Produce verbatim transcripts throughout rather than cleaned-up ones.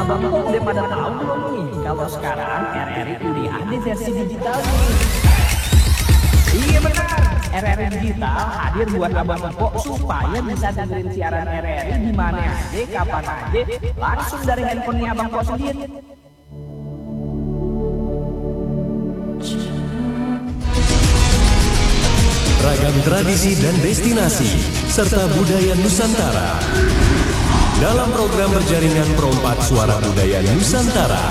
abang kok udah pada tahu belum nih kalau sekarang R R I udah ada versi digital nih. Iya benar, R R I Digital hadir buat abang empok supaya bisa dengerin siaran R R I di mana aja, kapan aja, langsung dari handphonenya abang empok sendiri. Ragam tradisi dan destinasi, serta budaya Nusantara. Dalam program berjaringan Perompak Suara Budaya Nusantara.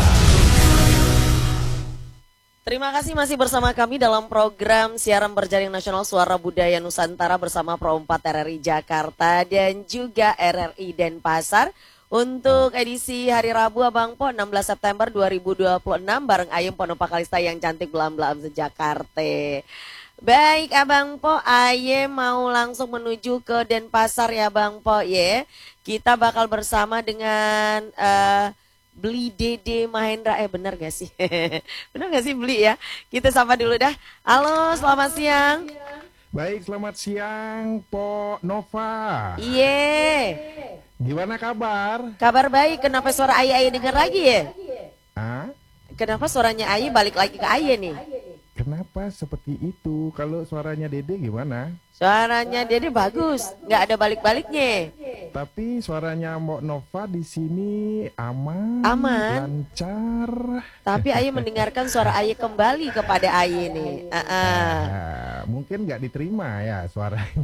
Terima kasih masih bersama kami dalam program siaran berjaring nasional Suara Budaya Nusantara bersama Perompak R R I Jakarta dan juga R R I Denpasar. Untuk edisi hari Rabu Abang Po enam belas September dua ribu dua puluh enam bareng Ayem Ponopak Kalista yang cantik belam-belam sejakarta. Baik Abang Po, Aye mau langsung menuju ke Denpasar ya Bang Po ya. Kita bakal bersama dengan uh, Beli Dede Mahendra. Eh benar gak sih? Benar gak sih Beli ya? Kita sapa dulu dah. Halo selamat siang. Baik selamat siang Po Nova. Iya. Gimana kabar? Kabar baik, kenapa suara Aye Aye dengar lagi ya? Hah? Kenapa suaranya Aye balik lagi ke Aye nih? Kenapa seperti itu? Kalau suaranya Dede gimana? Suaranya Dede bagus, nggak ada balik-baliknya. Tapi suaranya Mbok Nova di sini aman, aman, lancar. Tapi Aye mendengarkan suara Aye kembali kepada Aye nih. Uh -uh. Nah, mungkin nggak diterima ya suaranya.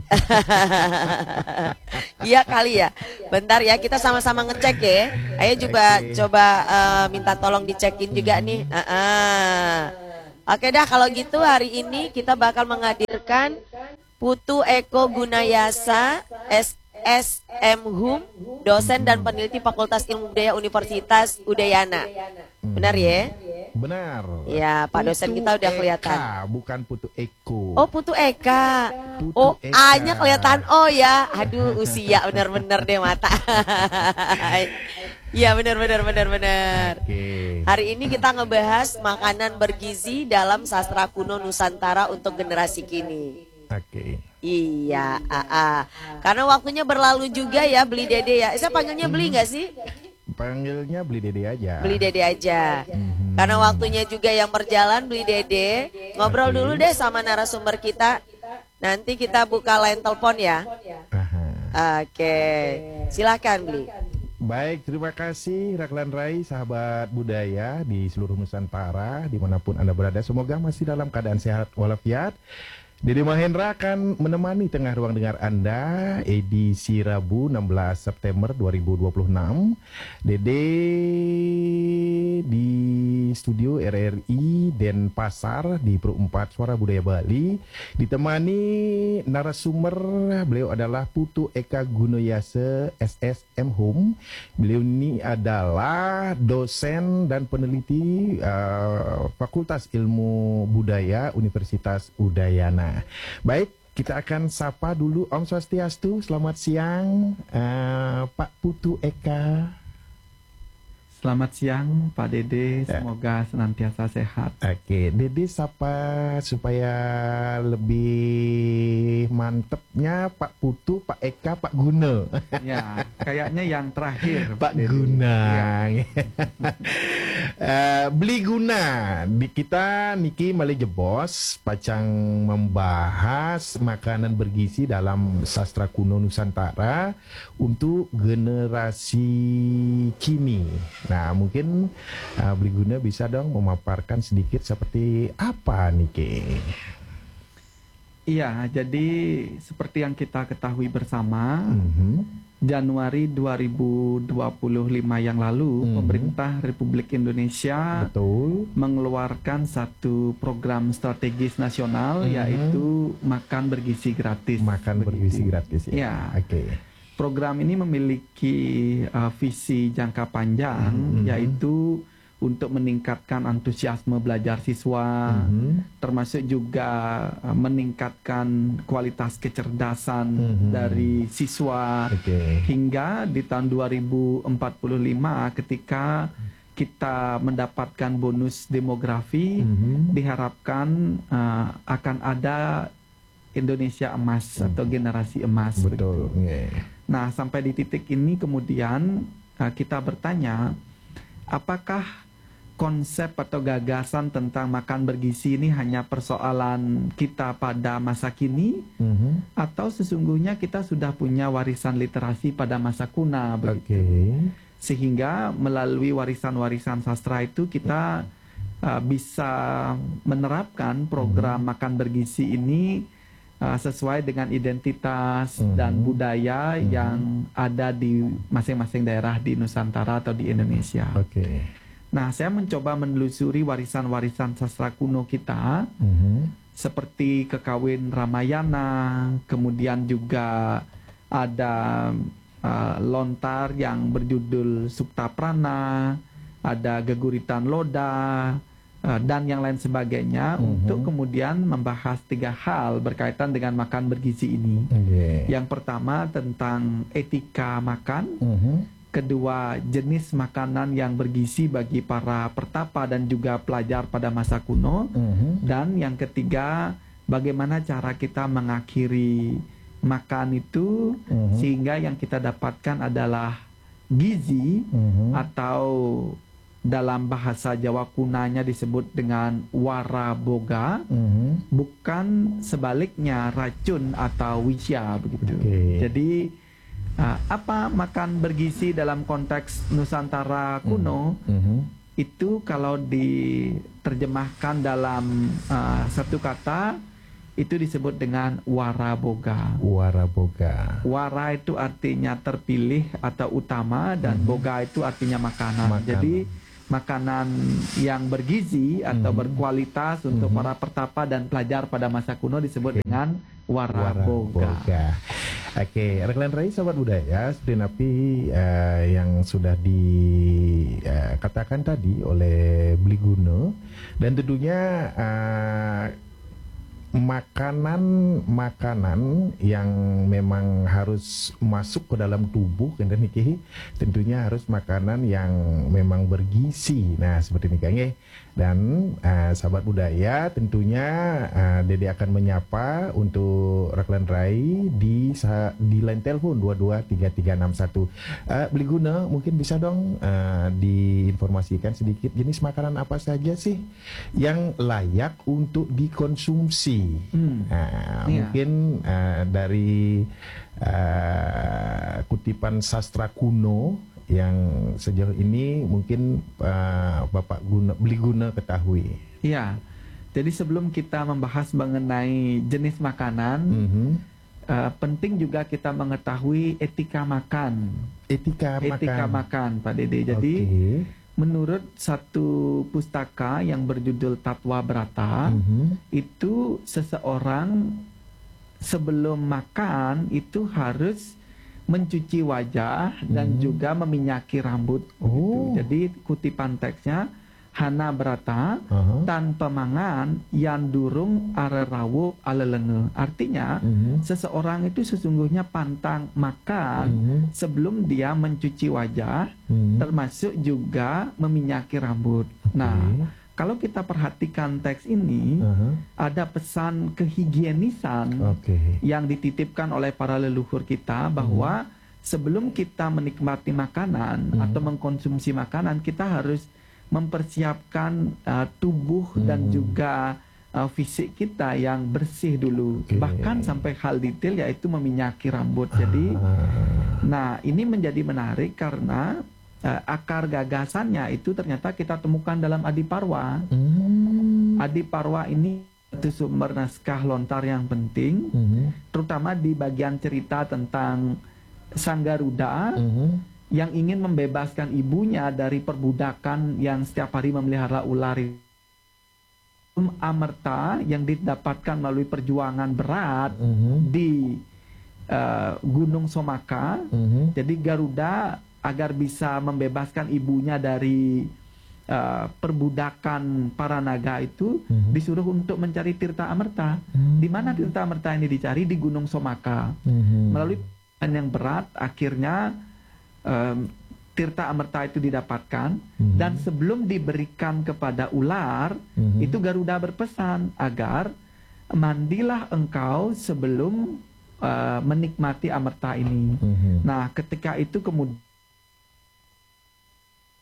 Iya kali ya. Bentar ya, kita sama-sama ngecek ya. Aye coba okay. coba uh, minta tolong dicekin juga nih. Uh -uh. Oke dah kalau gitu hari ini kita bakal menghadirkan Putu Eko Gunayasa S S M Hum, dosen dan peneliti Fakultas Ilmu Budaya Universitas Udayana. Benar ya? Benar. Ya, Pak dosen Putu kita udah kelihatan. Eka, bukan Putu Eko. Oh, Putu Eka. Putu oh, Eka. A-nya kelihatan oh ya. Aduh, usia benar-benar deh mata. Iya, benar benar benar benar. Okay. Hari ini kita ngebahas makanan bergizi dalam sastra kuno Nusantara untuk generasi kini. Oke. Okay. Iya, a -a. Karena waktunya berlalu juga ya Beli Dede ya. Saya panggilnya Beli nggak sih? Panggilnya Beli Dede aja. Beli Dede aja. Mm-hmm. Karena waktunya juga yang berjalan Beli Dede. Ngobrol okay. dulu deh sama narasumber kita. Nanti kita buka line telepon ya. Oke, okay. Silakan Beli. Baik, terima kasih Raklan Rai, sahabat budaya di seluruh Nusantara, dimanapun Anda berada. Semoga masih dalam keadaan sehat walafiat. Dede Mahendra akan menemani tengah ruang dengar Anda edisi Rabu enam belas September dua ribu dua puluh enam. Dede di studio R R I Denpasar di Perompak Suara Budaya Bali ditemani narasumber. Beliau adalah Putu Eka Gunayasa S S M Hum. Beliau ini adalah dosen dan peneliti uh, Fakultas Ilmu Budaya Universitas Udayana. Baik, kita akan sapa dulu Om Swastiastu. Selamat siang uh, Pak Putu Eka. Selamat siang Pak Dede, semoga senantiasa sehat. Oke, Dede sapa supaya lebih mantepnya Pak Putu, Pak Eka, Pak Guna. Ya, kayaknya yang terakhir Pak Guna. Ya. uh, beli guna di kita niki Malija Bos pacang membahas makanan bergizi dalam sastra kuno Nusantara untuk generasi kini. Nah, mungkin uh, Beli Guna bisa dong memaparkan sedikit seperti apa niki. Iya, jadi seperti yang kita ketahui bersama, mm-hmm. Januari dua ribu dua puluh lima yang lalu, mm-hmm. pemerintah Republik Indonesia Betul. mengeluarkan satu program strategis nasional, mm-hmm. yaitu makan bergizi gratis. Makan bergizi gratis ya. Ya. Oke. Okay. Program ini memiliki uh, visi jangka panjang, mm-hmm. yaitu untuk meningkatkan antusiasme belajar siswa, mm-hmm. termasuk juga uh, meningkatkan kualitas kecerdasan mm-hmm. dari siswa, okay. hingga di tahun dua ribu empat puluh lima ketika kita mendapatkan bonus demografi, mm-hmm. diharapkan uh, akan ada Indonesia emas mm-hmm. atau generasi emas. Betul. Yeah. Nah, sampai di titik ini kemudian uh, kita bertanya, apakah konsep atau gagasan tentang makan bergizi ini hanya persoalan kita pada masa kini, Mhm. atau sesungguhnya kita sudah punya warisan literasi pada masa kuno Oke. begitu. Sehingga melalui warisan-warisan sastra itu kita uh, bisa menerapkan program Mhm. makan bergizi ini uh, sesuai dengan identitas Mhm. dan budaya Mhm. yang ada di masing-masing daerah di Nusantara atau di Indonesia. Oke. Nah, saya mencoba menelusuri warisan-warisan sastra kuno kita, Mhm. seperti Kekawin Ramayana, kemudian juga ada uh, lontar yang berjudul Suktaprana, ada Geguritan Loda, uh, dan yang lain sebagainya, Mhm. untuk kemudian membahas tiga hal berkaitan dengan makan bergizi ini. Oke. Yang pertama tentang etika makan, Mhm. kedua jenis makanan yang bergizi bagi para pertapa dan juga pelajar pada masa kuno, Mhm. dan yang ketiga bagaimana cara kita mengakhiri makan itu Mhm. sehingga yang kita dapatkan adalah gizi, Mhm. atau dalam bahasa Jawa kunanya disebut dengan waraboga, Mhm. bukan sebaliknya racun atau wisya begitu. Oke. Jadi uh, apa makan bergizi dalam konteks Nusantara kuno Mhm. itu kalau diterjemahkan dalam uh, satu kata itu disebut dengan waraboga. Waraboga. Wara itu artinya terpilih atau utama, dan Mhm. boga itu artinya makanan. Makanan. Jadi makanan yang bergizi atau Mhm. berkualitas untuk Mhm. para pertapa dan pelajar pada masa kuno disebut Oke. dengan waraboga. Waraboga. Oke, rekan Rai Sobat Budaya, seperti napi eh, yang sudah dikatakan tadi oleh Bliguna, dan tentunya eh, makanan-makanan yang memang harus masuk ke dalam tubuh, kan niki, tentunya harus makanan yang memang bergizi. Nah, seperti ini Kang. Dan uh, sahabat budaya, tentunya uh, Dede akan menyapa untuk Reklan Rai di di line telepon dua dua tiga tiga enam satu. Uh, Bliguna, mungkin bisa dong uh, diinformasikan sedikit jenis makanan apa saja sih yang layak untuk dikonsumsi. Hmm. Nah, Iya. mungkin uh, dari uh, kutipan sastra kuno yang sejauh ini mungkin uh, Bapak guna, Bliguna ketahui. Iya. Jadi sebelum kita membahas mengenai jenis makanan, Mhm. uh, penting juga kita mengetahui etika makan. Etika makan. Etika makan, Pak Dede. Jadi Oke. menurut satu pustaka yang berjudul Tatwa Brata, Mhm. itu seseorang sebelum makan itu harus mencuci wajah dan Mhm. juga meminyaki rambut. Oh. Begitu. Jadi kutipan teksnya, Hana Brata Aha. tanpa mangan yang durung arerawu alelenge. Artinya Mhm. seseorang itu sesungguhnya pantang makan Mhm. sebelum dia mencuci wajah, Mhm. termasuk juga meminyaki rambut. Nah, Oke. kalau kita perhatikan teks ini, Aha. ada pesan kehigienisan Oke. yang dititipkan oleh para leluhur kita bahwa sebelum kita menikmati makanan Mhm. atau mengkonsumsi makanan, kita harus mempersiapkan uh, tubuh dan Mhm. juga uh, fisik kita yang bersih dulu. Oke. Bahkan sampai hal detail yaitu meminyaki rambut. Jadi, Ah. nah ini menjadi menarik karena uh, akar gagasannya itu ternyata kita temukan dalam Adiparwa. Hmm. Adiparwa ini itu sumber naskah lontar yang penting, Mhm. terutama di bagian cerita tentang Sang Garuda Mhm. yang ingin membebaskan ibunya dari perbudakan yang setiap hari memelihara ular. Amerta yang didapatkan melalui perjuangan berat Mhm. di uh, Gunung Somaka. Mhm. Jadi Garuda agar bisa membebaskan ibunya dari uh, perbudakan para naga itu, Mhm. disuruh untuk mencari Tirta Amerta. Hmm. Di mana Tirta Amerta ini dicari? Di Gunung Somaka. Mhm. Melalui perjalanan yang berat, akhirnya um, Tirta Amerta itu didapatkan. Mhm. Dan sebelum diberikan kepada ular, Mhm. itu Garuda berpesan agar mandilah engkau sebelum uh, menikmati Amerta ini. Mhm. Nah, ketika itu kemudian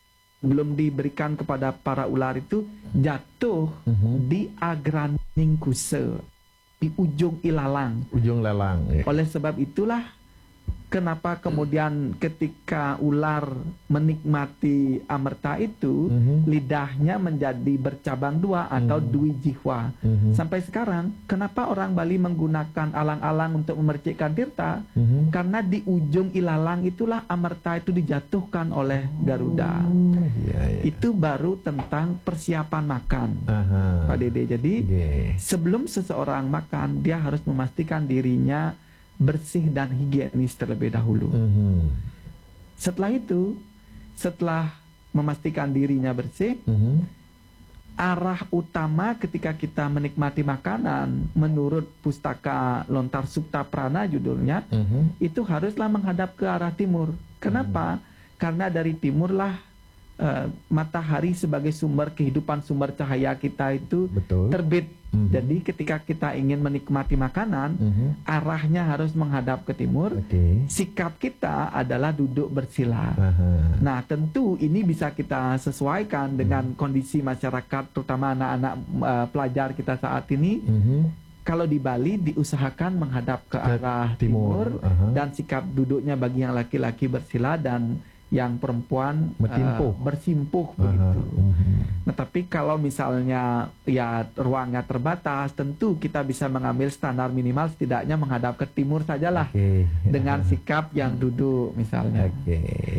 belum diberikan kepada para ular itu jatuh Mhm. di agraning kuse, di ujung ilalang. Ujung lelang. Ya. Oleh sebab itulah kenapa kemudian ketika ular menikmati amerta itu, Mhm. lidahnya menjadi bercabang dua atau dwi jihwa. Mhm. Sampai sekarang, kenapa orang Bali menggunakan alang-alang untuk memercikkan tirta? Mhm. Karena di ujung ilalang itulah amerta itu dijatuhkan oleh Garuda. Oh, iya, iya. Itu baru tentang persiapan makan, Aha. Pak Dede. Jadi Oke. sebelum seseorang makan, dia harus memastikan dirinya bersih dan higienis terlebih dahulu. Mhm. Setelah itu, setelah memastikan dirinya bersih, Mhm. arah utama ketika kita menikmati makanan menurut pustaka Lontar Supta Prana judulnya, Mhm. itu haruslah menghadap ke arah timur. Kenapa? Karena dari timurlah eh, matahari sebagai sumber kehidupan, sumber cahaya kita itu Betul. terbit. Mhm. Jadi ketika kita ingin menikmati makanan, Mhm. arahnya harus menghadap ke timur. Oke. Sikap kita adalah duduk bersila. Aha. Nah, tentu ini bisa kita sesuaikan dengan kondisi masyarakat, terutama anak-anak eh, pelajar kita saat ini. Mhm. Kalau di Bali diusahakan menghadap ke Ke arah timur, timur, aha. dan sikap duduknya bagi yang laki-laki bersila dan yang perempuan Bertimpuh. eh, bersimpuh Aha. begitu. Mhm. Nah, tapi kalau misalnya ya ruangnya terbatas, tentu kita bisa mengambil standar minimal setidaknya menghadap ke timur sajalah Oke. dengan sikap yang duduk misalnya. Oke.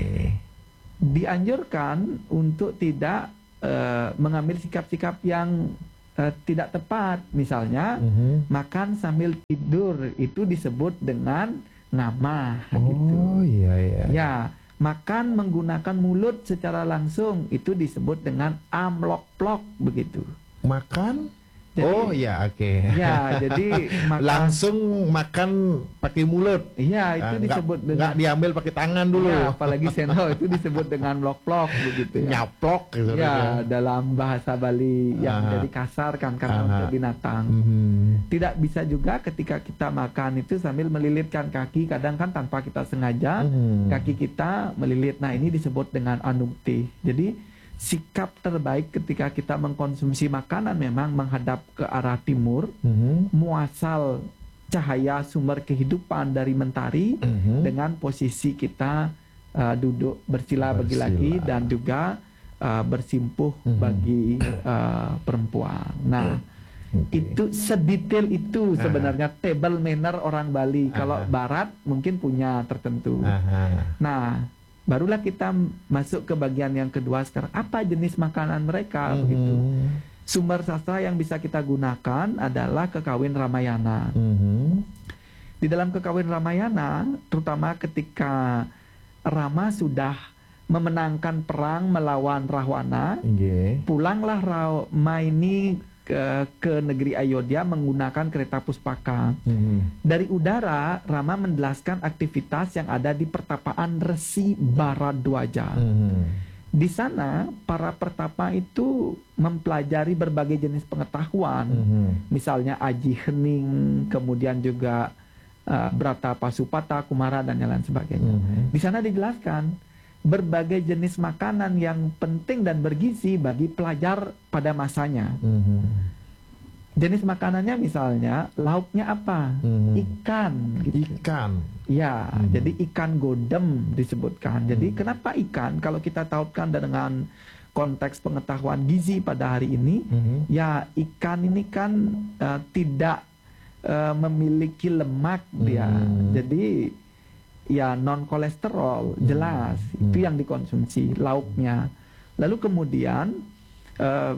Dianjurkan untuk tidak eh, mengambil sikap-sikap yang eh, tidak tepat. Misalnya Mhm. makan sambil tidur itu disebut dengan ngamah gitu. Oh, iya, iya. Ya, makan menggunakan mulut secara langsung itu disebut dengan amlok-plok begitu. Makan? Jadi- oh, iya, oke. Ya, jadi makan Langsung makan pakai mulut. Iya, itu Ah, nggak- disebut dengan nggak diambil pakai tangan dulu. Ya, apalagi sendok itu disebut dengan blok-blok begitu ya. Nyaplok gitu. Ya, dalam bahasa Bali yang Aha. jadi kasar kan karena Aha. untuk binatang. Mhm. Tidak bisa juga ketika kita makan itu sambil melilitkan kaki, kadang kan tanpa kita sengaja Mhm. kaki kita melilit. Nah, ini disebut dengan anukti. Jadi sikap terbaik ketika kita mengkonsumsi makanan memang menghadap ke arah timur, Mhm. muasal cahaya sumber kehidupan dari mentari Mhm. dengan posisi kita uh, duduk bersila bagi Bersila. laki dan juga uh, bersimpuh Mhm. bagi uh, perempuan. Nah, Oke. itu sedetail itu sebenarnya table manner orang Bali. Aha. Kalau Barat mungkin punya tertentu. Aha. Nah, barulah kita masuk ke bagian yang kedua sekarang. Apa jenis makanan mereka begitu? Mhm. Sumber sastra yang bisa kita gunakan adalah Kekawin Ramayana. Mhm. Di dalam Kekawin Ramayana, terutama ketika Rama sudah memenangkan perang melawan Rahwana, Nggih. pulanglah Rama ini ke, ke negeri Ayodhya menggunakan kereta puspaka. Mhm. Dari udara, Rama menjelaskan aktivitas yang ada di pertapaan Resi Baradwaja. Mhm. Di sana, para pertapa itu mempelajari berbagai jenis pengetahuan. Mhm. Misalnya Aji Hening, kemudian juga uh, Brata Pasupata, Kumara, dan yang lain sebagainya. Mhm. Di sana dijelaskan berbagai jenis makanan yang penting dan bergizi bagi pelajar pada masanya. Mhm. Jenis makanannya misalnya lauknya apa? Mhm. Ikan. Gitu. Ikan. Ya, Mhm. jadi ikan godem disebutkan. Jadi kenapa ikan? Kalau kita tautkan dengan konteks pengetahuan gizi pada hari ini, Mhm. ya ikan ini kan eh, tidak eh, memiliki lemak dia. Hmm. Jadi ya non kolesterol jelas Hmm. itu yang dikonsumsi lauknya. Lalu kemudian em,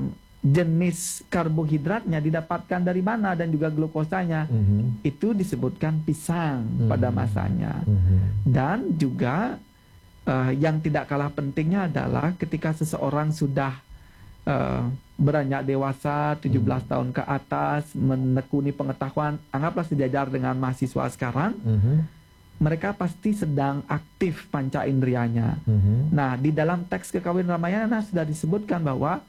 jenis karbohidratnya didapatkan dari mana dan juga glukosanya Mhm. itu disebutkan pisang Hmm. pada masanya. Mhm. Dan juga eh, yang tidak kalah pentingnya adalah ketika seseorang sudah eh, beranjak dewasa tujuh belas Hmm. tahun ke atas menekuni pengetahuan, anggaplah sejajar dengan mahasiswa sekarang, Mhm. mereka pasti sedang aktif panca indrianya. Mhm. Nah, di dalam teks Kekawin Ramayana sudah disebutkan bahwa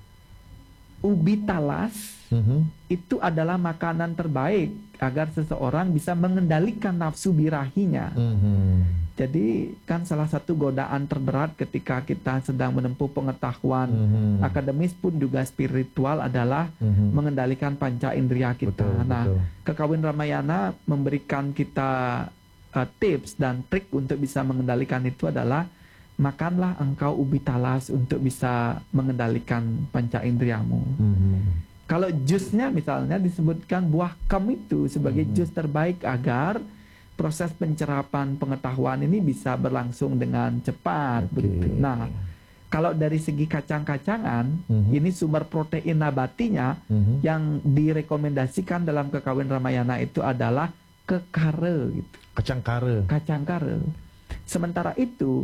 ubi talas Mhm. itu adalah makanan terbaik agar seseorang bisa mengendalikan nafsu birahinya. Mhm. Jadi kan salah satu godaan terberat ketika kita sedang menempuh pengetahuan mm-hmm. akademis pun juga spiritual adalah mm-hmm. mengendalikan panca indera kita. Betul, nah, betul. Kekawin Ramayana memberikan kita uh, tips dan trik untuk bisa mengendalikan itu adalah makanlah engkau ubi talas untuk bisa mengendalikan panca indriamu. Mm-hmm. Kalau jusnya misalnya disebutkan buah kam itu sebagai mm-hmm. jus terbaik agar proses pencerapan pengetahuan ini bisa berlangsung dengan cepat. Okay. Begitu. Nah, kalau dari segi kacang-kacangan, mm-hmm. ini sumber protein nabatinya mm-hmm. yang direkomendasikan dalam Kekawin Ramayana itu adalah kekare. Gitu. Kacang kare. Kacang kare. Sementara itu,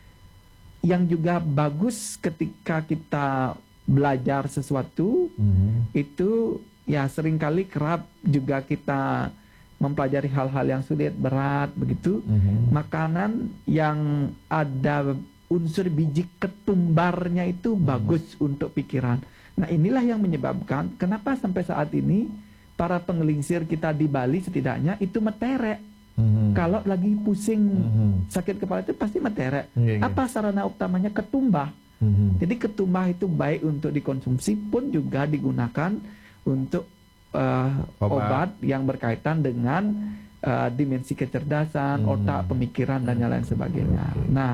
yang juga bagus ketika kita belajar sesuatu, mm-hmm. itu ya seringkali kerap juga kita mempelajari hal-hal yang sulit, berat, begitu. Mm-hmm. Makanan yang ada unsur biji ketumbarnya itu mm-hmm. bagus untuk pikiran. Nah, inilah yang menyebabkan kenapa sampai saat ini para pengelingsir kita di Bali setidaknya itu meterek. Mm-hmm. Kalau lagi pusing mm-hmm. sakit kepala itu pasti meterek. Yeah, yeah. Apa sarana utamanya? Ketumbah. Mm-hmm. Jadi ketumbah itu baik untuk dikonsumsi pun juga digunakan untuk Uh, obat. obat yang berkaitan dengan uh, dimensi kecerdasan, hmm. otak, pemikiran dan yang lain sebagainya. Okay. Nah,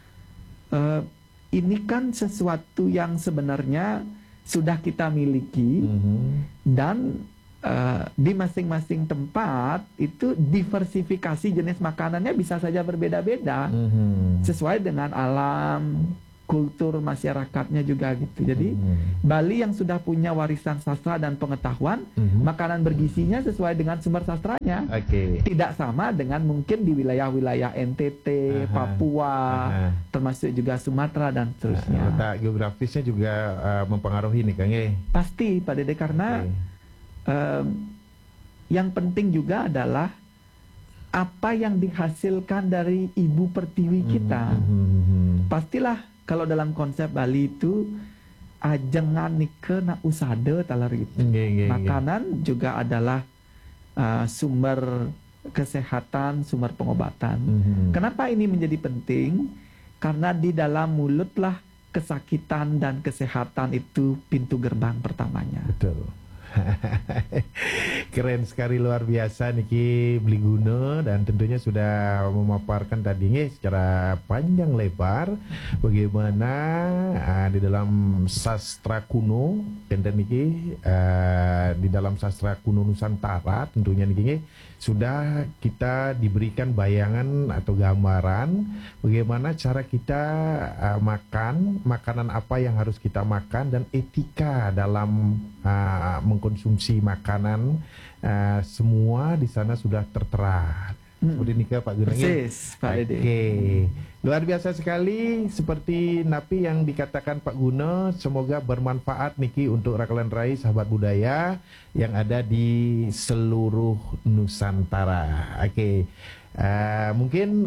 uh, ini kan sesuatu yang sebenarnya sudah kita miliki hmm. dan uh, di masing-masing tempat itu diversifikasi jenis makanannya bisa saja berbeda-beda hmm. sesuai dengan alam, kultur masyarakatnya juga gitu. Jadi mm-hmm. Bali yang sudah punya warisan sastra dan pengetahuan, mm-hmm. makanan bergizinya sesuai dengan sumber sastranya. Okay. Tidak sama dengan mungkin di wilayah-wilayah N T T, aha, Papua, aha. termasuk juga Sumatera dan seterusnya. Letak geografisnya juga uh, mempengaruhi nih Kang. Pasti Pak Dede, karena okay. um, yang penting juga adalah apa yang dihasilkan dari ibu pertiwi kita. Mm-hmm. Pastilah kalau dalam konsep Bali itu ajengan nike na usade talar gitu. Okay, okay, makanan okay. juga adalah uh, sumber kesehatan, sumber pengobatan. Mm-hmm. Kenapa ini menjadi penting? Karena di dalam mulutlah kesakitan dan kesehatan itu pintu gerbang pertamanya. Betul. Keren sekali, luar biasa Niki Bliguna, dan tentunya sudah memaparkan tadi nih secara panjang lebar bagaimana uh, di dalam sastra kuno dan Niki uh, di dalam sastra kuno Nusantara tentunya Niki sudah kita diberikan bayangan atau gambaran bagaimana cara kita uh, makan, makanan apa yang harus kita makan, dan etika dalam uh, mengkonsumsi makanan. Uh, semua di sana sudah tertera. Hmm. Seperti nikah Pak Gunung. Persis, Pak Dede. Oke. Luar biasa sekali seperti napi yang dikatakan Pak Guna. Semoga bermanfaat niki untuk Rakalan Rai sahabat budaya yang ada di seluruh Nusantara. Oke. Uh, mungkin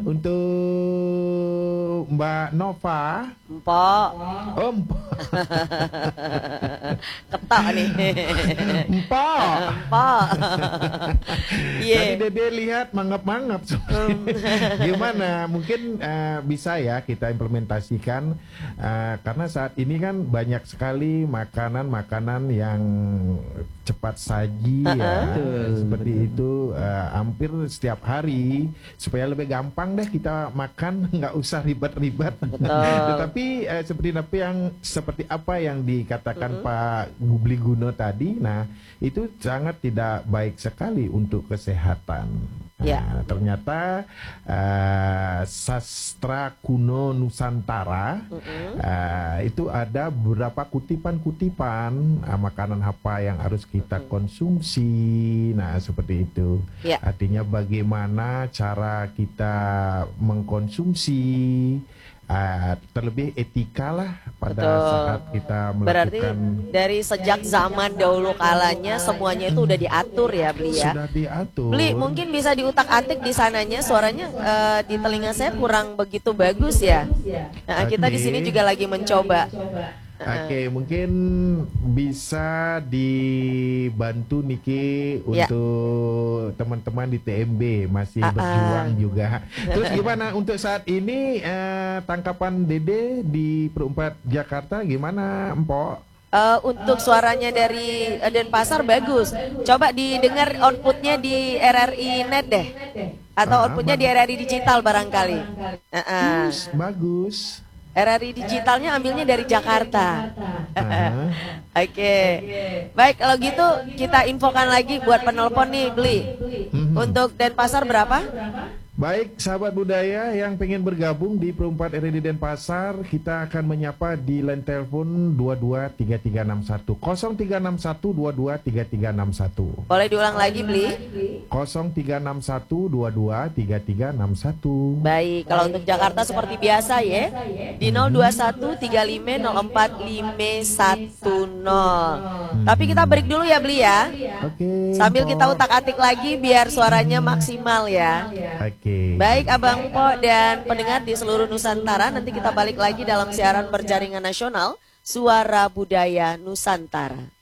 untuk Mbak Nova. Empok. Oh, empok. Ketok nih. Empok. Empok. Yeah. Tadi Dede lihat mangap-mangap. Gimana? Mungkin uh, bisa ya kita implementasikan uh, karena saat ini kan banyak sekali makanan-makanan yang cepat saji uh-uh. ya. Betul, seperti betul. Itu uh, hampir setiap hari supaya lebih gampang deh kita makan, nggak usah ribet-ribet. Tetapi uh, seperti apa yang seperti apa yang dikatakan uh-huh. Pak Gubli Guno tadi, nah itu sangat tidak baik sekali untuk kesehatan. Ya. Nah, ternyata uh, sastra kuno Nusantara uh-uh. uh, itu ada beberapa kutipan-kutipan uh, makanan apa yang harus kita uh-uh. konsumsi. Nah seperti itu. Ya. Artinya bagaimana cara kita mengkonsumsi. Uh, terlebih etika lah pada Betul. Saat kita melakukan. Berarti dari sejak zaman dahulu kalanya semuanya itu udah diatur ya Bli ya. Sudah diatur. Bli mungkin bisa diutak-atik di sananya, suaranya uh, di telinga saya kurang begitu bagus ya. Nah, kita di sini juga lagi mencoba. Oke, mungkin bisa dibantu Niki Ya. untuk teman-teman di T M B masih Ah, ah. berjuang juga. Terus gimana untuk saat ini eh, tangkapan Dede di Perempat Jakarta gimana, Empok? Eh, untuk suaranya dari eh, Denpasar bagus. Coba didengar outputnya di R R I Net deh. Atau Ah, outputnya aman. di R R I Digital barangkali. Heeh. Bagus. R R I Digitalnya ambilnya dari Jakarta. Ah. Oke. Baik, kalau gitu kita infokan lagi buat penelpon nih, Beli. Mhm. Untuk Denpasar berapa? Baik, sahabat budaya yang pengen bergabung di Perempat R R I Denpasar, kita akan menyapa di line telepon dua dua tiga tiga enam satu nol tiga enam satu dua dua tiga tiga enam satu. Boleh diulang lagi, Beli? nol tiga enam satu dua dua tiga tiga enam satu. Baik, kalau untuk Jakarta seperti biasa ya, di nol dua satu tiga lima nol empat lima satu nol. Tapi kita break dulu ya, Beli ya. Oke. Sambil kita Mpok. utak-atik lagi biar suaranya maksimal ya. Oke. Baik Abang Po dan pendengar di seluruh Nusantara, nanti kita balik lagi dalam siaran berjaringan nasional Suara Budaya Nusantara.